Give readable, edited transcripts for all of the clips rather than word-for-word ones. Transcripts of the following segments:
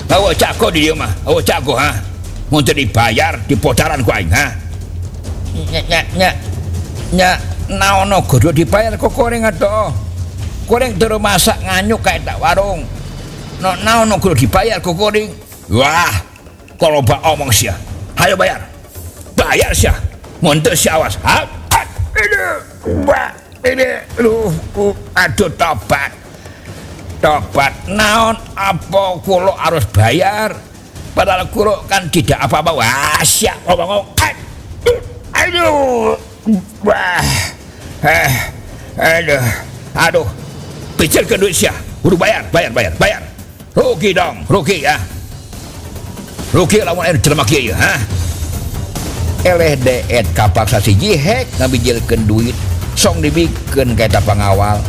Awa cako di dia mah. Awa cako ha. Mun teu dibayar dipocaran ku aing ha. Nya naon kudu dibayar kok goreng atuh. Goreng teu masak nganyuk ka eta warung. Naon kudu dibayar kok goreng. Wah, kalau ba omong sia. Hayo bayar. Bayar sia. Mun teu sia awas. Aduh tobat naon apa kulo harus bayar padahal kulo kan tidak apa-apa. Wah siap ngomong aduh pikirkan duit sia kudu bayar rugi dong rugi lamun air jelema kieu ha eleh deet kapaksa siji hek ngabijilkeun duit song dibikeun kaeta pangawal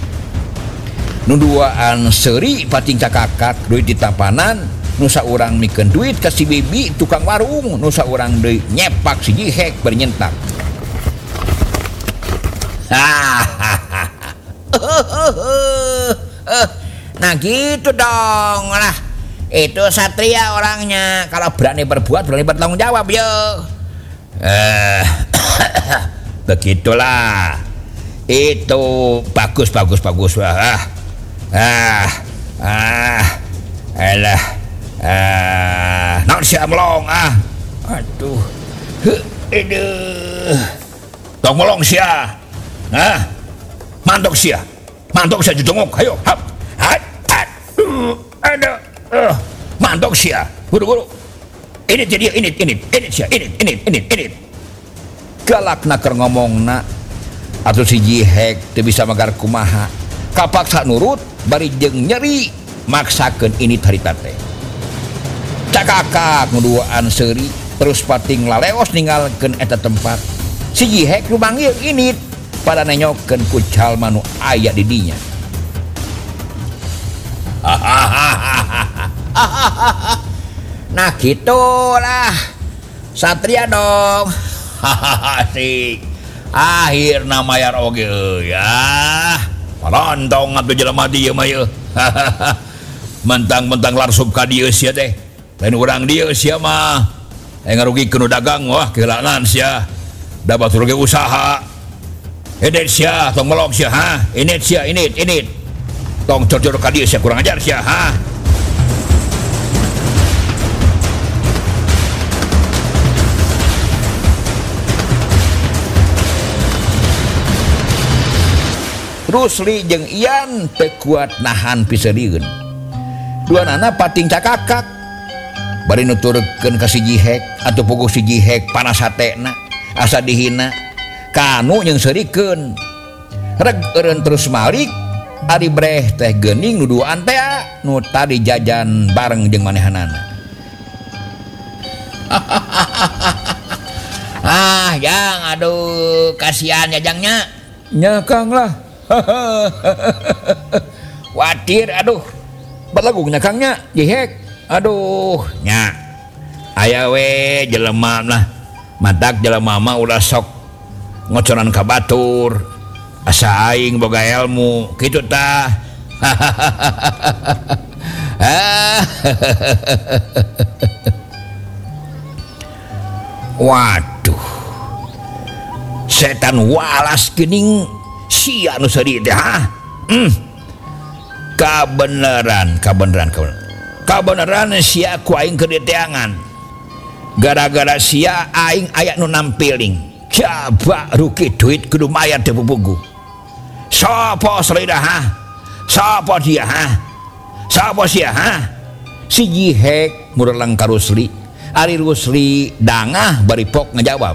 nuduaan seuri pating cakakak duit di tapanan nusa urang mikeun duit ka si bibi tukang warung nusa urang deui nyepak siji hek bernyentak nah gitu dong lah itu satria orangnya kalau berani berbuat berani bertanggung jawab yo begitulah itu bagus naon sia melong aduh tong melong sia mantok sia jutunguk ayo hap aduh mantok sia guru ini jadi ini sia ini galakna keur ngomongna atuh siji hek teu bisa magar kumaha kapaksa nurut bari jeung nyeri maksakeun ini harita teh cakakak nuduaan seuri terus pating laleos ninggalkeun eta tempat siji hek nu manggil ini pada nenyokeun ku jalma nu aya di dinya nah gitulah satria dong asik akhirna mayar oge ya palontong atuh jelema dieu mah yeuh mentang-mentang larsub ka dieu sia teh lain urang dieu sia mah ngarugikeun dagang wah keulanan sia da batur ge usaha edet sia tong melok sia ha ini sia ini tong cor-cor ka dieu sia kurang ajar sia ha Rusli jeung Ian teu kuat nahan piseurieun. Duanana pating cakakak. Bari nuturkeun ka siji hek atuh puguh siji hek panas hatena asa dihina. Kanu jeung seurikeun. Reg eureun terus malik ari breh teh geuning nu duaan teh nu tadi jajan bareng jeung manehanana. Jang aduh kasihan ya jangnya. Nya Kang lah. Watir aduh berlagungnya Kangnya jihek aduh nya aya we jelema lah madak jelema mah ulah sok ngocoran ka batur asa aing boga ilmu kitu tah waduh setan walas geuning sia nu seuri teh ha kabeneran sia ku aing keur diteangan gara-gara sia aing aya nu nampiling coba rugi duit kudu mayar teh pupugu sapa salida ha sapa dia ha sapa sia ha siji hek murelang ka Rusli ari Rusli dangah bari pok ngajawab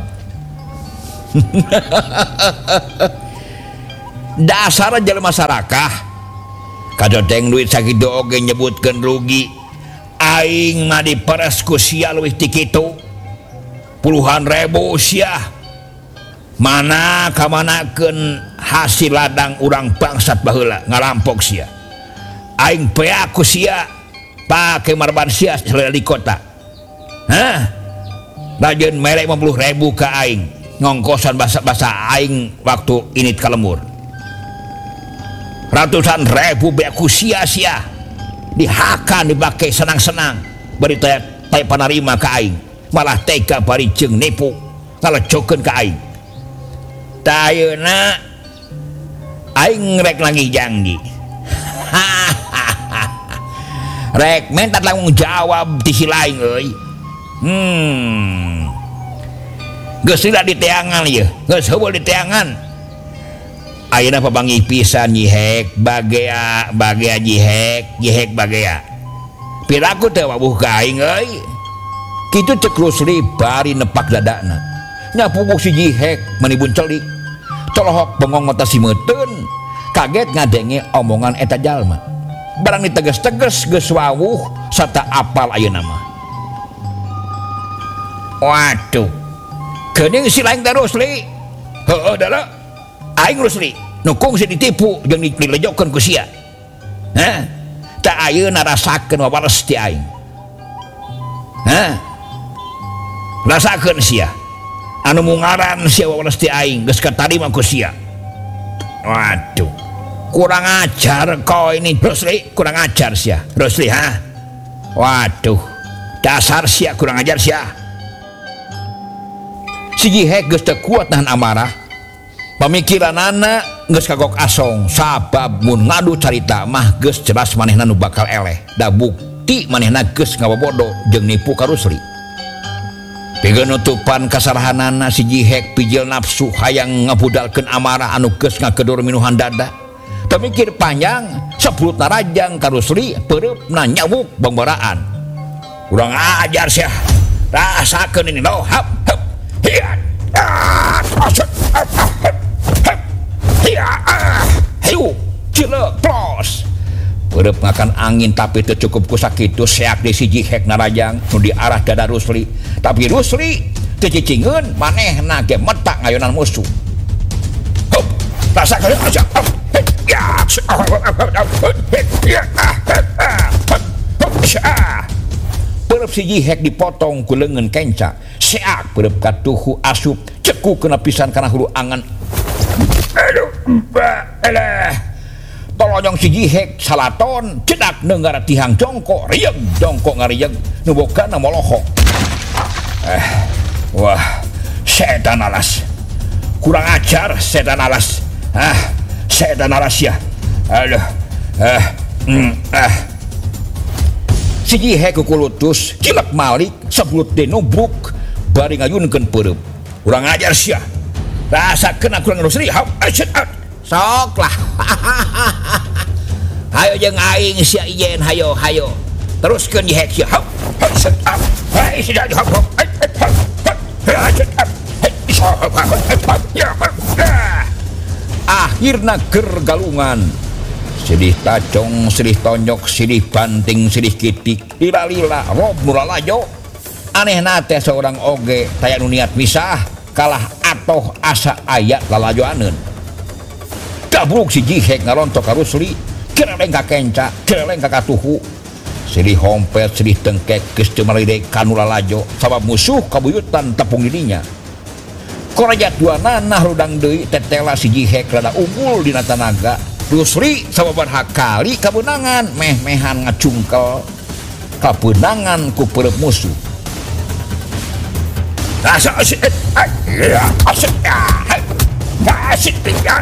dasar jelema sarakah kadodeng duit sakitu oge nyebutkeun rugi aing mah diperes ku sia leuwih ti kitu puluhan ribu sia mana kamanakeun hasil ladang urang bangsat baheula ngarampok sia aing pea ku sia pake marban sia di kota lajeun mere 50.000 ka aing ngongkosan basa-basa aing waktu ini ka lembur ratusan ribu beku sia-sia dihakan dipakai senang-senang beri tay panarima ka aing malah teka bari jeung nipu ngalecokeun ka aing tah ayeuna aing rek lagi janji rek minta tanggung jawab ti si lain euy geus tidak diteangan ieu geus heuweul diteangan ayeuna pabangi pisan jihek bagea jihek bagea piraku teh wabuh ka aing euy kitu cek Rusli bari nepak dadana nya pupuk si jihek manibun celik colohok bengong mata simeteun kaget ngadenge omongan eta jalma barang diteges-teges geus wawuh sarta apal ayeuna mah waduh geuning si lain teh Rusli heueuh da le aing Rusli nu kungsi ditipu jeung dilejokeun ku sia hah tah ayeuna rasakeun wawares ti aing hah rasakeun sia anu mungaran sia wawares ti aing geus katarima ku sia waduh kurang ajar kau ini Rusli kurang ajar sia Rusli ha waduh dasar sia kurang ajar sia si jihek geus teu kuat nahan amarah pamikiranana geus kagok asong sabab mun ngadu carita mah geus jelas manehna nu bakal eleh da bukti manehna geus ngabobodo jeung nipu ka Rusli pikeun nutupan kasarahanana si jihek pijil nafsu hayang ngabudalkeun amarah anu geus ngakedur minuhan dada teu mikir panjang sepulutna rajang ka Rusli peureupna nyawuk bangbaraan urang ajar sia rasakeun ini lo hap hap hiat hiu cileuk plos peureub ngakan angin tapi teu cukup ku sakitu seak di si jihek narajang nu di arah dada Rusli tapi Rusli teu cicingeun manehna ge metak ngayunan musuh hop rasakeun aja peureub si jihek dipotong ku leungeun kenca seak peureub ka tuhu asup ceku kena pisan kana hulu angan aduh elah tolonyong si jihek salaton cedak nenggara tihang jongkok rieg jongkok ngarieg nu bokana molohok wah setan alas kurang ajar setan alas setan alas ya aduh si jihek kukulutus cilek malik seblut denubuk bari ngayunkeun peureub kurang ajar sia rasakeun aku Rusli sok lah hayo jeung aing sia ijen hayo teruskeun jihek sia akhirna ger galungan silih tacong silih tonyok silih banting silih kitik lila-lila rob nulalajo anehna teh seorang oge taya nu niat misah kalah atoh asa aya lalajoaneun gabruk si jihek ngarontok ka Rusli keleleng ka kenca keleleng ka katuhu silih hompet silih tengkek geus teu malide kanu lalajo sabab musuh kabuyutan tepung dirinya korajat duana nah rudang deui tetela si jihek rada unggul dina tanaga Rusli sababaraha kali kabeunangan meh-mehan ngacungkel kabeunangan ku peureub musuh rasa asyik asyik asyik tinggal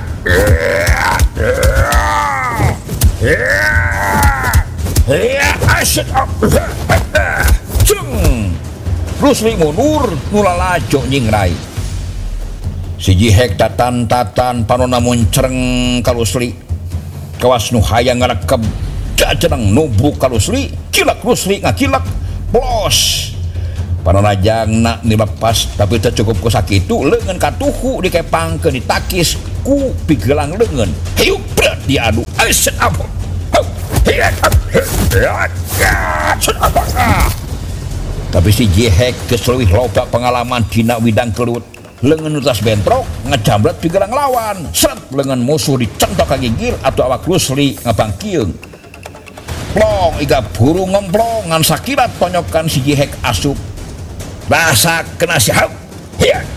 asyik Rusli mundur nulalajo nyingrai si jihek tatan panonna muncreng ka Rusli kawas nu hayang ngarekeb jajeneng nubruk ka Rusli kilek Rusli ngakilek plos panonajangna dilepas tapi teu cukup ku sakitu leungeun katuhu dikepangkeun ditakis ku pigelang leungeun hayuk berat diadu aset apa tapi si jihek geus leuwih loba pengalaman dina widang kelut leungeun utas bentrok ngejambret pigelang lawan seret leungeun musuh dicentok ka gigir atau awak Rusli ngabangkieung plong iga burung ngemplong ngan sakirat tonyokan si jihek asup rasa kena siap ya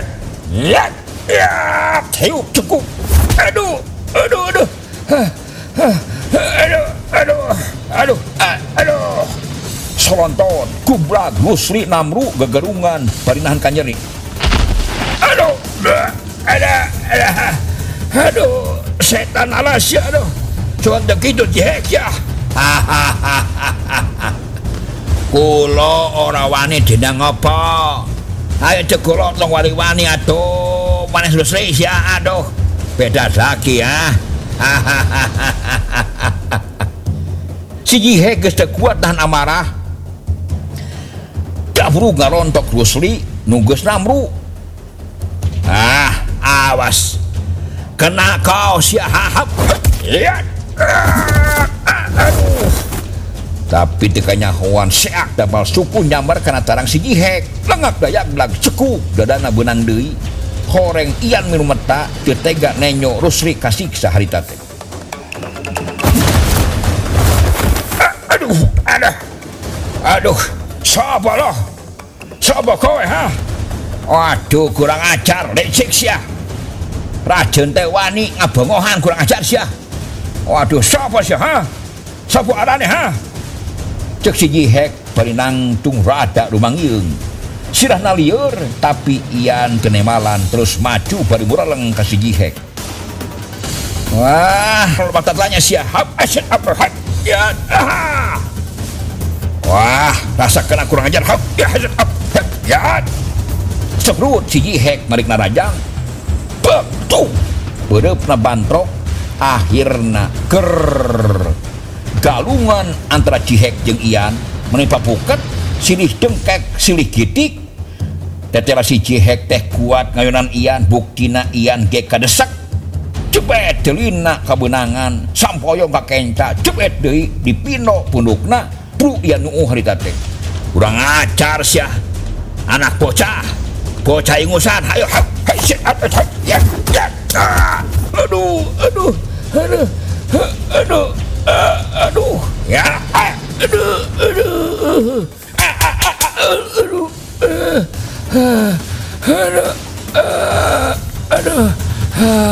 hiup cukup aduh aduh selonton kubrak Gusri Namru gegerungan parinahan ka nyeri. Aduh aduh setan alas ya aduh cuman begitu jihek ya. Kulo ora wani dina ngopo. Ayo cekulot long wani-wani atuh manis Gusri ya aduh beda lagi ya. Si jihek geus teu kuat tahan amarah. Kaburu ngarontok Gusri nunggus Namru. Awas kena kau si hahap. Lihat. Aduh. Tapi tekanya hoan seak dapal suku nyambar karena tarang si jihek. Lengak dayak belag cekuk dadana benang deui. Horeng ian minum meta teu tega nenyo Rusri kasiksa harita teh. Aduh, sapa loh? Sapa kowe ha? Waduh, kurang ajar, lecek sia. Rajen teh wani ngabongohan kurang ajar sia. Waduh, sapa sia ha? Sapa arane ha? Cek si jihek palinang tung rada rumangieung. Sirahna lieur tapi ian kenemalan terus maju bari muraleng ka si jihek. Wah, batatanya sia. Hap asyad uppercut. Ya. Wah, rasakan aku kurang ajar. Hap ya asyad up. Ya. Sebrut si jihek marik narajang. Betul. Bereupna bantrok akhirna galungan antara jihek jeung ian menimpa puket silih dengkek silih gitik. Tetela si jihek teh kuat ngayunan ian buktina ian ge kadesak. Jebet delina kabenangan sampoyong ka kenca jebet deui dipino pundukna bru ian nuuh harita teh. Kurang ajar sia anak bocah ingusan. Hayo ya aduh ya aduh